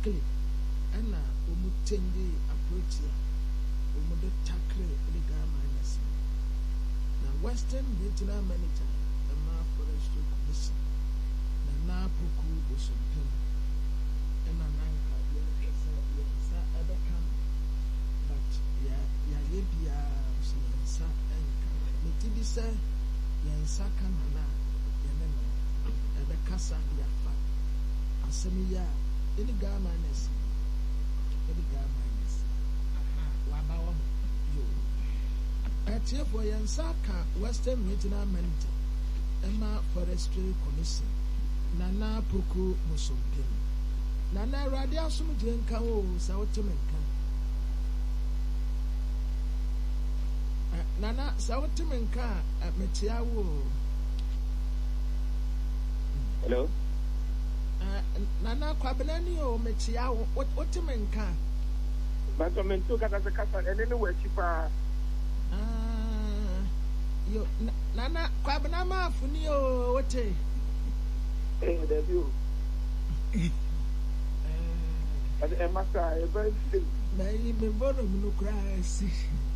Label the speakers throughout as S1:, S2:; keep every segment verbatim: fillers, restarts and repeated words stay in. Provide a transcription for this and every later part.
S1: tackle and a umutendi approach ya umude tackle legal minus. Now Western Regional Manager the Ma Forestry Commission na na poku bosompen and a nanka yesa yesa edekam but ya ya yebia yesa enka metibi say yesa kanana yenena edekasa ya fa asemiya any garments any garments aha wabawo yo etie for yensa ka Western Regional Manager Emma Forestry Commission nana poku musompen nana radio asum dwenka o sa wotemenka nana sa wotemenka metia wo
S2: hello nana
S1: kwabenani o metia wo wotemenka
S2: bantomento kata kata enene wechipa
S1: ah yo nana kwabenama afuni o wote
S2: eh debut eh eh masa e very still
S1: na yi me bono mu kra si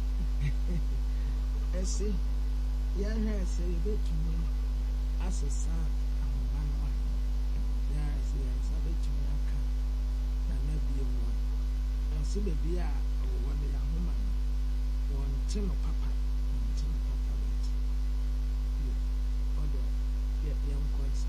S1: esi ya ha se betumi asesa amama ya se ya se betumi aka na na bie mu asi be bia wo ne ya homa won tino papa won tino papa bet odo ya ya nkoisa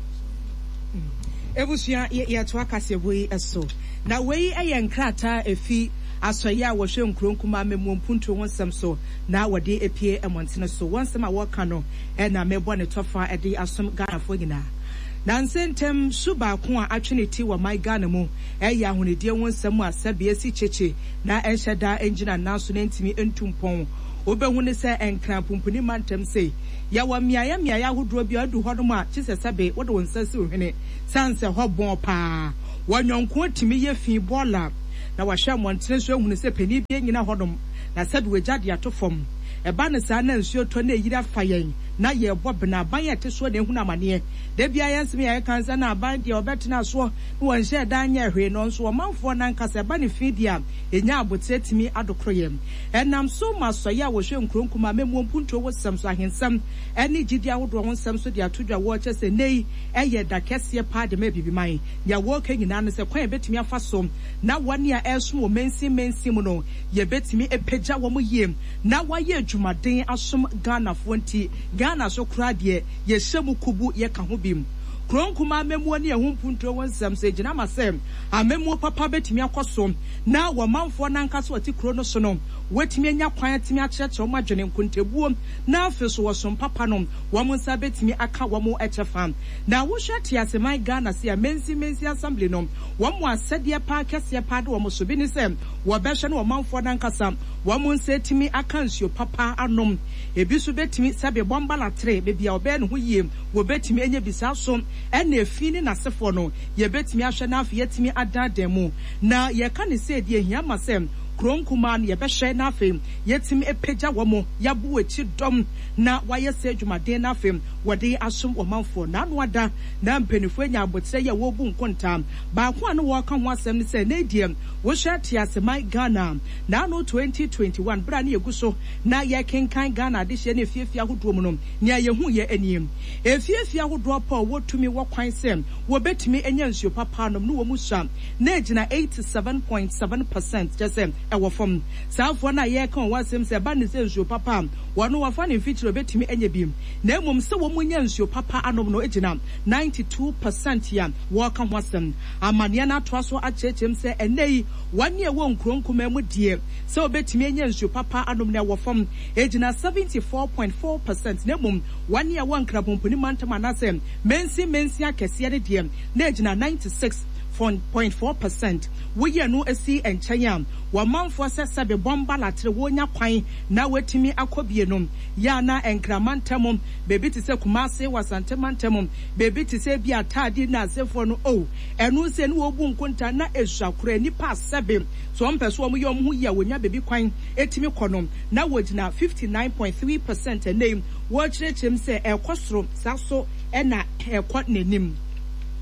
S3: Ebusua ye to akaseboi eso na wei eye nkrata efi asoye a wo hwe nkronkuma memmo mpunto wonsam so na wode epie emontene so wonsam a woka no e na mebo ne tofa e de asom Ghana fo nyina na nsentem suba ko a atweneti wo my Ghana mu e ya ahonedie wonsam a sabie si cheche na enhyeda engina nanso nentimi entumpon obehune se enkran pumpuni mantem se ya wa miaya miaya hodro bia adu hodom a chise sebe wode wonsase ohene sanse hobon pa wanyonko timi ye fi bola na wahwe montre so ehune se pani bia nyina hodom na sebe wejade atofom eba ne sa na nsuo to na eyira fayen na ye bobna ban ye teso na ehuna amane da bia yensem ye kansa na ban de obetena so won hye dan ye hwe no nso manfo na nkasa eba ne fidia enya abotetimi adokroyem enam so masoya wo hwe nkronkuma memmo mpunto wo sam so ahensam eni gidi awodo wo sam so de atodwa wo chese nei eye da kese pa de mabibiman ya wo kanyina no se kwan betimi afa so na wone a esum wo mensi mensi mu no ye betimi epagya wo mo yem na waye adwumaden asom Ghana fo nti Ghana so kura de ye hyemu kubu ye ka ho bim kronkuma memmo ne ehun punto wonsam se gina masem amemmo papa betimi akoso na wo manfo na nkaso ati kro no so no wetimi anya kwan atimi akyerɛkyerɛ mo adwene nkontebuo na afeso wosom papa no wo monsa betimi aka wo mo ekyefam na wo hwete aseman Ghana se a mensi mensi assembly no wo mo asɛdeɛ pa kɛseɛ pa de wo mo so bi ni sɛ wo bɛhwɛ no wo manfo na nkasa wo monsa etimi aka nsuo papa anom ebi so betimi sɛbe bomba latre bebia obɛ no ho yie wo betimi enya bisa so ɛna efi ni nasefo no ye betimi ahwɛ na afi yetimi adadan mu na ye ka ne sɛ die hia masɛm kronkuma ne ye behwe na afem yetimi epagya wo mo yabu echi dom na waye sɛ dwumaden na afem wode asom omanfo na no ada na mpanifo nya abotre ye wo bu nkontam ba ko an wo ka ho asɛm ne sɛ na die wo hwɛ te aseman Ghana na no twenty twenty-one bra ne yeguso na ye kenkan Ghana de hye ne fiefia hodo mu no ne ye hu ye aniem efiefia hodo pa wo tumi wo kwan sɛ wo betimi enya nsuo papa no no wo mu sha na egina eighty-seven point seven percent just ewo fom saafo na ye kan wasem se ba ne se nsuo papa wono wafa ne feature betimi enye bim na emom se wo munya nsuo papa anom no egina ninety-two percent ya wo kan wasem amane na to aso achechem se enei wane ewo nkronkoma mu die se obetimi enye nsuo papa anom na ewo fom egina seventy-four point four percent na emom wane ewo nkrapomponi mantama na se mensi mensi akese de die na egina ninety-six point four percent we ye no esi enchenya wa manfo sesebe bomba latre wonya kwan na wetimi akobie no ya na enkramantam bebi ti se kumase wasantemantam bebi ti se bi atade na asefo no o enu se no obu nkonta na esuakura nipa seven so ompeso om ye om hu ye wonya bebi kwan etimi kono na wogina fifty-nine point three percent name wo chirechim se ekosoro saso ena ekọ nenim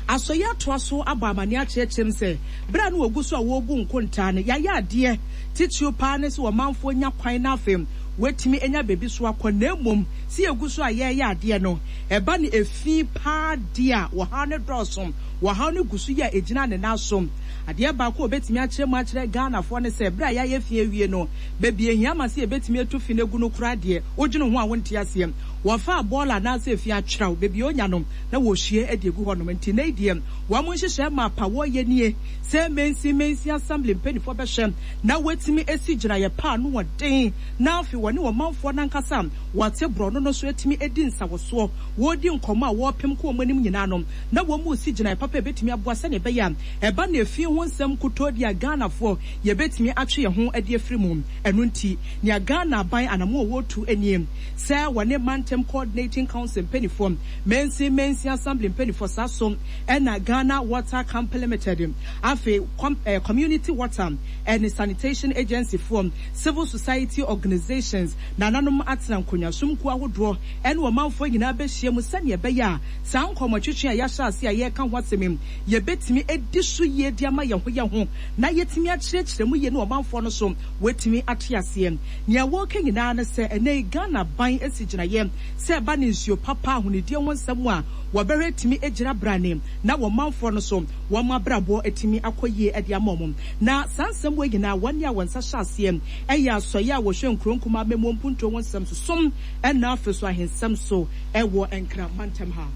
S3: asoya toaso aba amane akyerɛkyerɛm sɛ bra no ogu so a wogu nkonta ne yaya ade titio pa ne so manfo nya kwan na afem wetimi enya bebi so akɔ na emom si egu so a yaya ade no eba ne efi pa dia wo ha ne dɔsom wo ha ne gusu ya ejina ne nasom ade ba ko obetimi akyerɛ mu akyerɛ Ghana fo ne sɛ bra ya ye fie wie no bebi ehia ma se ebetimi etu fi ne gu no kura de ogino ho a wonte asem wo fa bola na se fi akyerɛw bebi onya no na wo hwie ade egu hɔ no nti na idiem wo mo nhyehyɛ ma pa wo ye nie se mensi mensi assembly penifo bɛhwɛ na wetimi esi gyina ye pa no wɔden na afi wɔne wo manfo nankasa wɔte bro no no so etimi edi nsawoso wo di nkɔmɔ a wo pem ko ɔmanim nyina no na wo mu si gyina papa ebetimi aboa sɛ ne bɛya ɛba na efi ho nsɛm kotodi a Ghana fo ye betimi atwe ye ho ade afiri mu ɛno nti ne Ghana ban anamo wo tu eniem sɛ wɔne mantem coordinating council penifo mensi mensi assembly penifo saso ɛna Ghana Water Company Limited afi com, uh, community water and sanitation agency form civil society organizations nananom atena nkonyasum ku ahodoɔ ɛne wo manfo nyina behye mu sɛ ne bɛya saa nkɔmɔtwetwe a yɛhyɛ ase a yɛka ho asɛm ye betimi edi so ye di ama ye ho ye ho na yetimi akyerɛkyerɛ mu ye ne wo manfo no so wetimi ate ase nea wo ka nyina ne sɛ ɛnɛ Ghana ban esi gyina ye sɛ ba ne nsuo papa ahonidie ho nsɛm a wɔbɛhwɛ timi egyina brane na wo manfo no so wo mabrabo etimi akɔyie ade amom na sansɛm wo nyina wɔne a wɔnsa hyɛ ase ɛyɛ asɔye a wɔhwɛ nkronkoma memo mpunto wɔn nsɛm so som ɛna afi so ahensɛm so ɛwɔ enkra mantem ha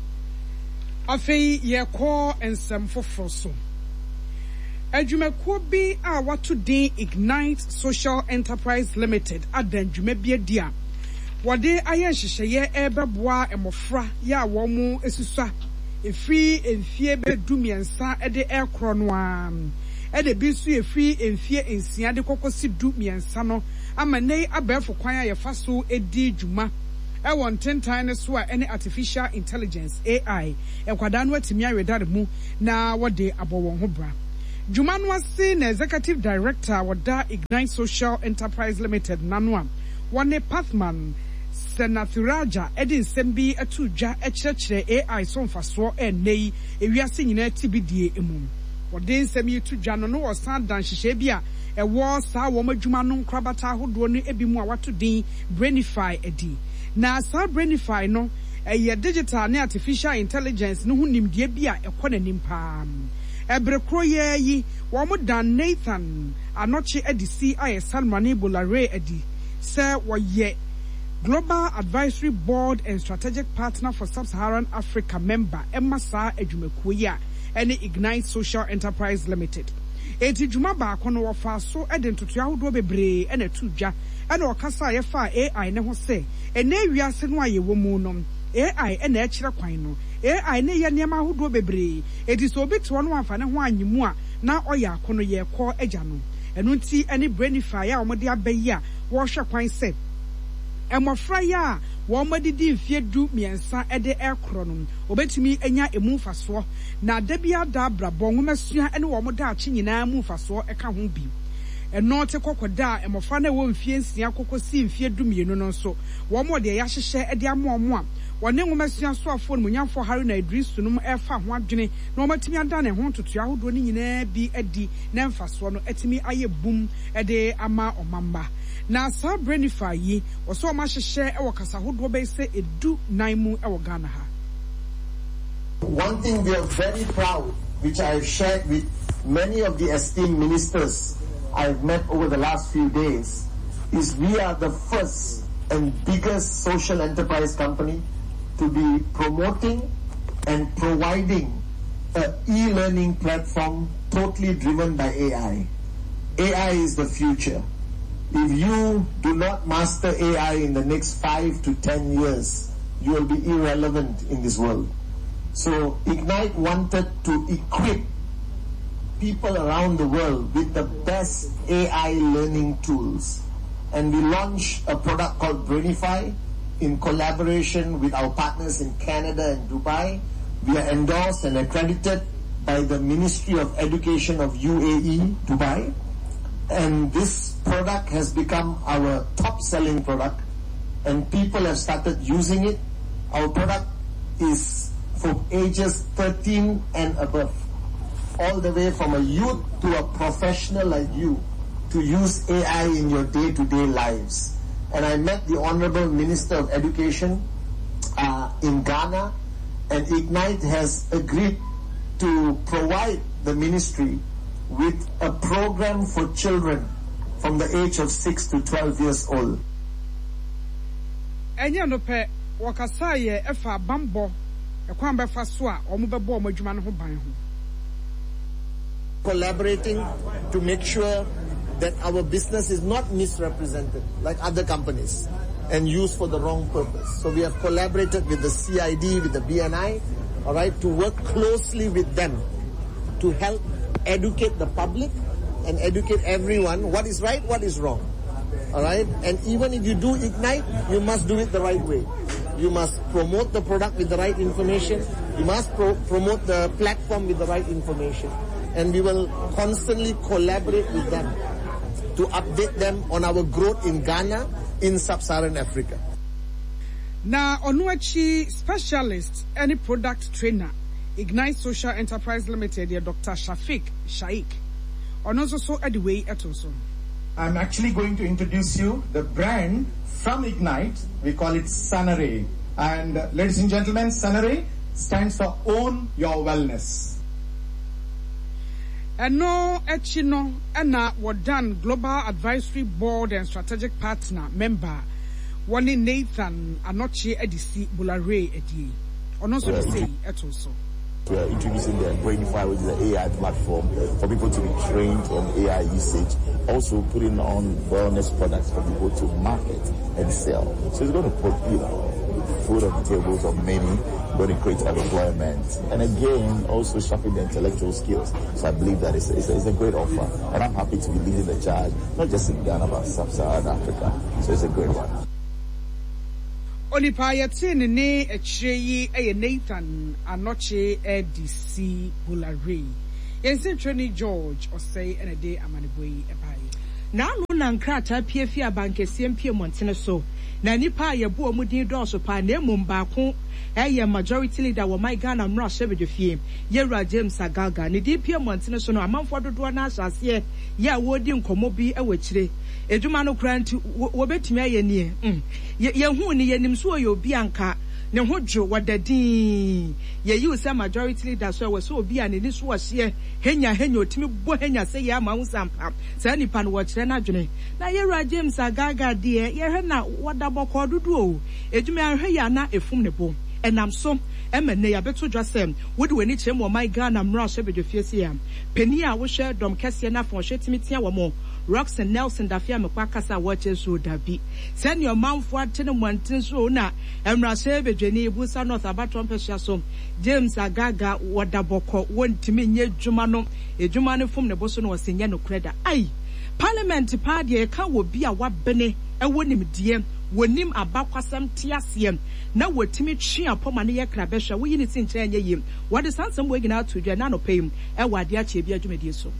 S4: afei yɛkɔ nsɛm foforɔ so adwumakuo bi a wato din Ignite Social Enterprise Limited adan dwuma bi adi a wɔde ayɛ nhyehyɛeɛ ɛbɛboa mmɔfra yɛ a wɔn mu esusua efiri mfie bɛdu mmiɛnsa ɛde ɛkorɔ no a ɛde bi nso efiri mfie nsia de kɔkɔsi du mmiɛnsa no ama ne abɛɛfo kwan a yɛfa so edi dwuma ɛwɔ ntentan ne so a ɛne artificial intelligence A I nkwadaa no atumi awedare mu na wɔde abɔ wɔn ho bra dwuma no ase na executive director wɔda Ignite Social Enterprise Limited nano a wɔne Pathman Senathuraja edi nsɛm bi atu dwa ɛkyerɛkyerɛ A I so mfasoɔ ɛnɛyi ewiase nyinaa tibidie emu wɔde nsɛm yi tu dwa no no wɔsan dan hyehyɛ bi a ɛwɔ saa wɔn adwuma no nkrabata ahodoɔ no ebi mu a wato din Brainify edi na saa Brainify no ɛyɛ digital ne artificial intelligence no ho nimdeɛ bi a ɛkɔ n'anim paa ɛbere koro yɛ yi wɔn dan Nathan Anɔkye edisi a yɛ Salmane Bolare edi sɛ wɔyɛ Global Advisory Board and Strategic Partner for Sub-Saharan Africa member Emma Sa Edwumakuo yi a ɛne Ignite Social Enterprise Limited. Eti dwuma baako no wɔfa so ɛde ntoto ahodoɔ bebree ɛna tu dwa ɛna ɔkasa a yɛfa A I ne ho sɛ ɛnɛ wiase no a yɛwɔ mu no A I ɛna ɛkyerɛ kwan no A I ne yɛ nneɛma ahodoɔ bebree eti sɛ obi te hɔ no amfa ne ho anyimu a na ɔyɛ akono yɛkɔ agya no ɛno nti ɛne Brainify a wɔde abɛyi a wɔhwɛ kwan sɛ ɛmɔfra ya wɔn madidi mfie du mmiɛnsa ɛde ɛkorɔ no obetumi anya emu mfasoɔ na dabia da brabɔ nwomasua ɛne wɔn da akyi nyinaa mu mfasoɔ ɛka ho bi ɛno te kɔkɔda ɛmɔfra na ɛwɔ mfie nsia kɔkɔ si mfie du mmienu no nso wɔn mo de yɛahyehyɛ ɛde ama wɔn a wɔne nwomasua so afɔ no munyamfo Haruna Idris no ɛfa ho adwene na wɔn atumi ada ne ho ntoto ahodoɔ ne nyinaa bi adi na mfasoɔ no atumi ayɛ bum ɛde ama ɔmamba na saa Brainify yi wɔso ɔma hyehyɛ ɛwɔ kasa hodoɔ bɛyɛ sɛ edu nan mu ɛwɔ Ghana ha.
S5: One thing we are very proud, which I have shared with many of the esteemed ministers I've met over the last few days, is we are the first and biggest social enterprise company to be promoting and providing an e-learning platform totally driven by A I. A I is the future. If you do not master A I in the next five to ten years, you will be irrelevant in this world. So Ignite wanted to equip people around the world with the best A I learning tools. And we launched a product called Brainify in collaboration with our partners in Canada and Dubai. We are endorsed and accredited by the Ministry of Education of U A E, Dubai. And this product has become our top selling product and people have started using it. Our product is from ages thirteen and above, all the way from a youth to a professional like you, to use A I in your day-to-day lives. And I met the Honorable Minister of Education uh, in Ghana, and Ignite has agreed to provide the ministry with a program for children from the age of six to twelve years old.
S4: Enya no pe wakasa ye efa bambo ekwan befa so a omo bebo omo adwuma no ho ban ho.
S5: Collaborating to make sure that our business is not misrepresented like other companies and used for the wrong purpose. So we have collaborated with the C I D, with the B N I, all right, to work closely with them to help educate the public and educate everyone what is right, what is wrong. All right? And even if you do Ignite, you must do it the right way. You must promote the product with the right information. You must pro- promote the platform with the right information. And we will constantly collaborate with them to update them on our growth in Ghana, in sub-Saharan Africa.
S4: Now, Onuachi specialist, any product trainer, Ignite Social Enterprise Limited, Doctor Shafiq Shaik. Onozo so anyway etoso.
S6: I'm actually going to introduce you the brand from Ignite. We call it Sanare. And uh, ladies and gentlemen, Sanare stands for Own Your Wellness.
S4: And no, Echino, Anna, Wadan Global Advisory Board and Strategic Partner member, Wani Nathan Anochi Edisi Bulare Edi. Onozo to say etoso.
S7: We are introducing the Brainify, which is an A I platform for people to be trained on A I usage. Also putting on wellness products for people to market and sell. So it's going to put, you know, food on the tables of many, going to create employment. And again, also sharpen the intellectual skills. So I believe that it's a, it's a, it's a great offer. And I'm happy to be leading the charge, not just in Ghana, but sub-Saharan Africa. So it's a great one.
S4: Onipa yɛte ne akyire yi ɛyɛ Nathan Anoche Edisi Bulare. Yɛnse Trini George ɔsɛe ɛna de amanebo yi ɛbae.
S3: Na anu na nkrata pie fi abankɛsie mpie montene so. Na nipa yɛbo ɔmo din dɔɔso pa na emu baako ɛyɛ majority leader wɔ my Ghana mmra hyɛbɛde fie. Yɛwura James Agaga ne di pie montene so no amanfo dodoɔ na ahyase yɛ a wodi nkɔmɔ bi ɛwɔ akyire. Ejuma no kranti wobetumi aye nie mm ye hu ni yenim so ye obi anka ne ho dwo wadadin ye yi say majority leader so we so obi an ni so hye henya henya otimi bo henya say ye ama hu sampa say nipa no wo kire na dwene na ye Ra James Agaga de ye hwe na wadaboko dodo o ejuma hwe ya na efum ne bo enam so emene ya beto dwasem wodi wani kyerem wo my Ghana mra so bedofie se ya pani a wo hwe dom kese na fon hwe timi tia wo mo Roxanne Nelson Dafia Mkwakasa watches so dabi. Send your mouth for ten months so na Emra Sebe Jenny Busa North Abaton Peshasom James Agaga Wadaboko won Timmy Jumano a Jumano from the Boson was in Yano Creda. Aye, Parliament party ka will be a what bene a wonim dear wonim abakwasam tiasiem na wotimi twi apomane ye krabesha wo yini tin kyerɛ yim what is handsome way out to dwa na no pay e wade a che bia dwumedie so.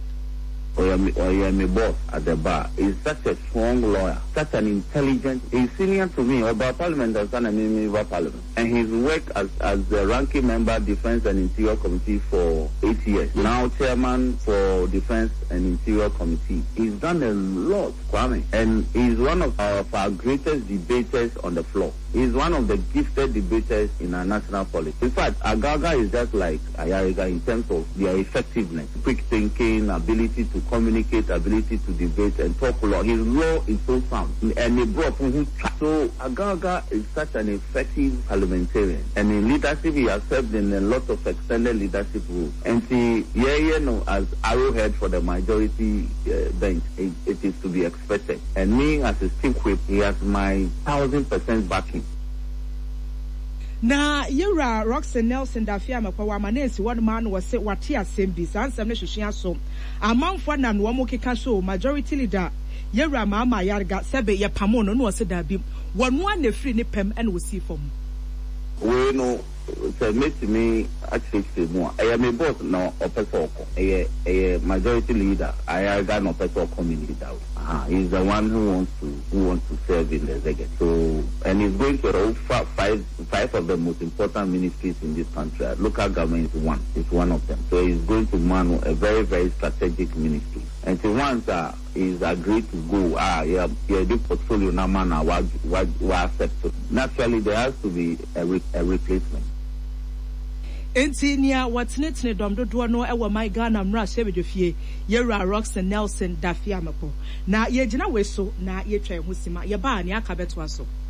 S8: Oyemi boss at the bar is such a strong lawyer, such an intelligent, he's senior to me, about Parliament has done a member Parliament. And he's worked as, as the ranking member, Defense and Interior Committee for eight years. Now chairman for Defense and Interior Committee. He's done a lot, Kwame. And he's one of our, of our greatest debaters on the floor. He's one of the gifted debaters in our national politics. In fact, Agaga is just like Ayariga in terms of their effectiveness, quick thinking, ability to communicate, ability to debate and talk law. His law is so sound. And he brought him. So Agaga is such an effective parliamentarian. And in leadership, he has served in a lot of extended leadership roles. And see, yeah, you know, as arrowhead for the majority uh, bench, it, it is to be expected. And me, as a stick whip, he has my thousand percent backing.
S3: Na Yura Roxanne Nelson Dafia Makwa Manesi one man was say what here same be answer me hwehwea so amanfo na no mo keka so majority leader Yura mama yarga sebe ye pamo no no se da bi wonu an free ne pem and we see from
S8: we no say me to me actually say more. I am a boss no opesa oko. A a majority leader. I got no opesa oko leader. Uh, he's the one who wants to who wants to serve in the executive. So and he's going to roll five five of the most important ministries in this country. Local government is one. It's one of them. So he's going to man a very very strategic ministry. And so once uh, he's agreed to go, ah yeah yeah the portfolio now man what what what accept. Naturally there has to be a, re- a replacement.
S3: Entinia watnetne dom dodo no ewo my Ghana mra shebedofie yera Roxanne Nelson Dafiamako na ye gina we so na ye twa ho sima ye ba ne aka beto aso